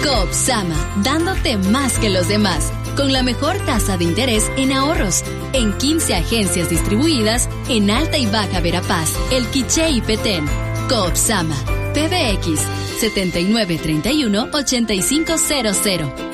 Coopsama, dándote más que los demás, con la mejor tasa de interés en ahorros, en 15 agencias distribuidas en Alta y Baja Verapaz, El Quiché y Petén. Coopsama, PBX 7931-8500.